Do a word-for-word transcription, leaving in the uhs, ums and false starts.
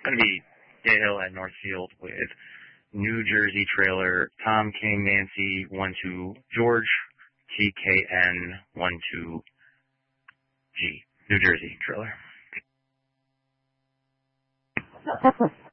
going to be Dale at Northfield with New Jersey trailer, Tom King Nancy one two George T K N one two G. New Jersey trailer.